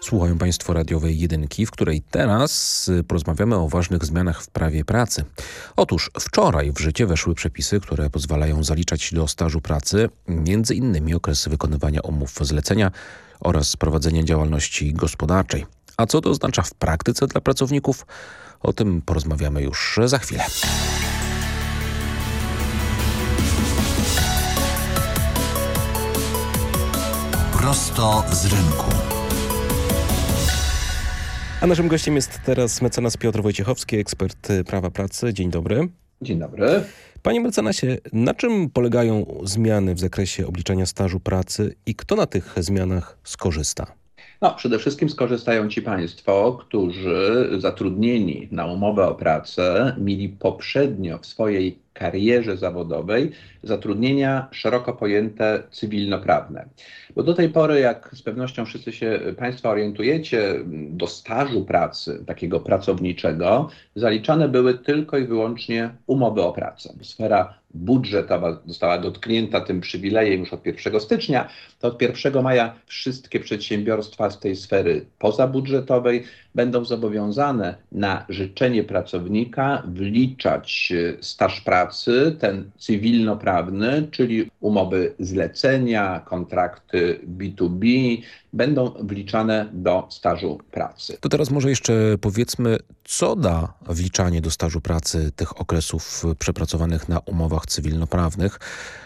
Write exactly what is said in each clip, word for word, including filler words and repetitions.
Słuchają Państwo radiowej jedynki, w której teraz porozmawiamy o ważnych zmianach w prawie pracy. Otóż wczoraj w życie weszły przepisy, które pozwalają zaliczać do stażu pracy między innymi okresy wykonywania umów zlecenia oraz prowadzenia działalności gospodarczej. A co to oznacza w praktyce dla pracowników? O tym porozmawiamy już za chwilę. Prosto z rynku. A naszym gościem jest teraz mecenas Piotr Wojciechowski, ekspert prawa pracy. Dzień dobry. Dzień dobry. Panie mecenasie, na czym polegają zmiany w zakresie obliczania stażu pracy i kto na tych zmianach skorzysta? No, przede wszystkim skorzystają ci państwo, którzy zatrudnieni na umowę o pracę mieli poprzednio w swojej karierze zawodowej zatrudnienia szeroko pojęte cywilnoprawne. Bo do tej pory, jak z pewnością wszyscy się państwo orientujecie, do stażu pracy takiego pracowniczego zaliczane były tylko i wyłącznie umowy o pracę. Sfera budżetowa została dotknięta tym przywilejem już od pierwszego stycznia, to od pierwszego maja wszystkie przedsiębiorstwa z tej sfery pozabudżetowej będą zobowiązane na życzenie pracownika wliczać staż pracy, ten cywilnoprawny, czyli umowy zlecenia, kontrakty B dwa B, będą wliczane do stażu pracy. To teraz może jeszcze powiedzmy, co da wliczanie do stażu pracy tych okresów przepracowanych na umowach cywilnoprawnych,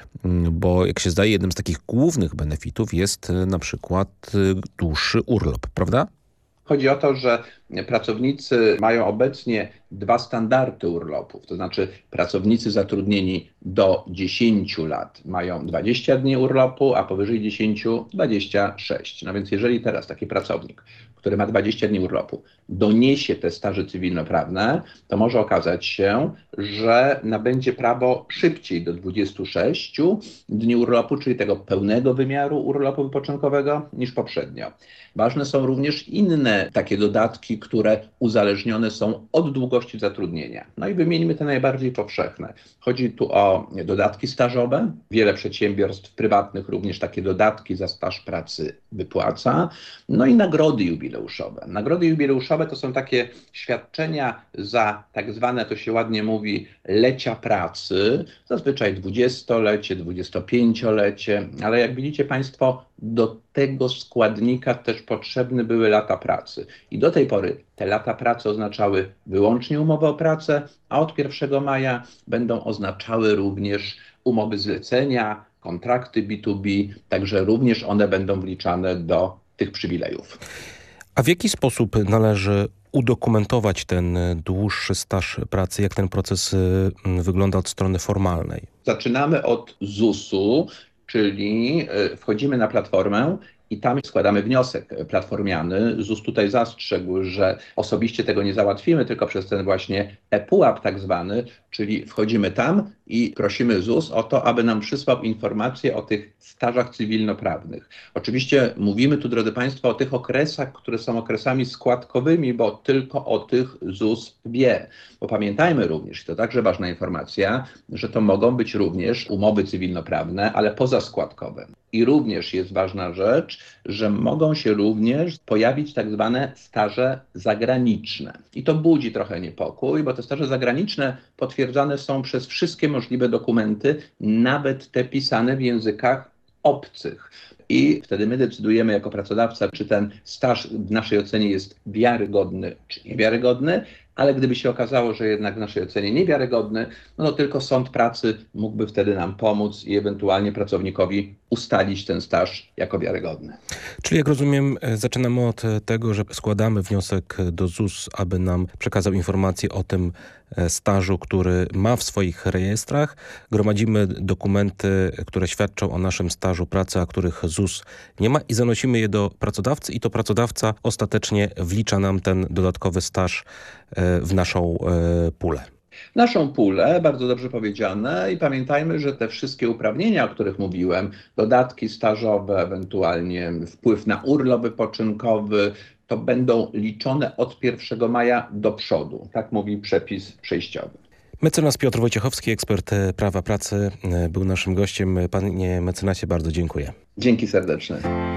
bo jak się zdaje, jednym z takich głównych benefitów jest na przykład dłuższy urlop, prawda? Chodzi o to, że pracownicy mają obecnie dwa standardy urlopów, to znaczy pracownicy zatrudnieni do dziesięciu lat mają dwadzieścia dni urlopu, a powyżej dziesięciu dwadzieścia sześć. No więc jeżeli teraz taki pracownik, który ma dwadzieścia dni urlopu, doniesie te staże cywilnoprawne, to może okazać się, że nabędzie prawo szybciej do dwudziestu sześciu dni urlopu, czyli tego pełnego wymiaru urlopu wypoczynkowego niż poprzednio. Ważne są również inne takie dodatki, które uzależnione są od długości zatrudnienia. No i wymieńmy te najbardziej powszechne. Chodzi tu o dodatki stażowe. Wiele przedsiębiorstw prywatnych również takie dodatki za staż pracy wypłaca. No i nagrody jubileuszowe. Nagrody jubileuszowe to są takie świadczenia za tak zwane, to się ładnie mówi, lecia pracy. Zazwyczaj dwudziestolecie, dwudziestopięciolecie, ale jak widzicie państwo, do tego składnika też potrzebne były lata pracy. I do tej pory te lata pracy oznaczały wyłącznie umowę o pracę, a od pierwszego maja będą oznaczały również umowy zlecenia, kontrakty B dwa B, także również one będą wliczane do tych przywilejów. A w jaki sposób należy udokumentować ten dłuższy staż pracy? Jak ten proces wygląda od strony formalnej? Zaczynamy od zusu, czyli wchodzimy na platformę i tam składamy wniosek platformiany. ZUS tutaj zastrzegł, że osobiście tego nie załatwimy, tylko przez ten właśnie ePUAP tak zwany, czyli wchodzimy tam i prosimy ZUS o to, aby nam przysłał informacje o tych stażach cywilnoprawnych. Oczywiście mówimy tu, drodzy państwo, o tych okresach, które są okresami składkowymi, bo tylko o tych ZUS wie. Bo pamiętajmy również, i to także ważna informacja, że to mogą być również umowy cywilnoprawne, ale pozaskładkowe. I również jest ważna rzecz, że mogą się również pojawić tak zwane staże zagraniczne. I to budzi trochę niepokój, bo te staże zagraniczne potwierdzane są przez wszystkie możliwe dokumenty, nawet te pisane w językach obcych. I wtedy my decydujemy jako pracodawca, czy ten staż w naszej ocenie jest wiarygodny, czy niewiarygodny. Ale gdyby się okazało, że jednak w naszej ocenie niewiarygodny, no to tylko sąd pracy mógłby wtedy nam pomóc i ewentualnie pracownikowi ustalić ten staż jako wiarygodny. Czyli jak rozumiem, zaczynamy od tego, że składamy wniosek do ZUS, aby nam przekazał informacje o tym stażu, który ma w swoich rejestrach. Gromadzimy dokumenty, które świadczą o naszym stażu pracy, a których ZUS nie ma i zanosimy je do pracodawcy i to pracodawca ostatecznie wlicza nam ten dodatkowy staż w naszą pulę. Naszą pulę, bardzo dobrze powiedziane, i pamiętajmy, że te wszystkie uprawnienia, o których mówiłem, dodatki stażowe, ewentualnie wpływ na urlop wypoczynkowy, to będą liczone od pierwszego maja do przodu. Tak mówi przepis przejściowy. Mecenas Piotr Wojciechowski, ekspert prawa pracy, był naszym gościem. Panie mecenasie, bardzo dziękuję. Dzięki serdeczne.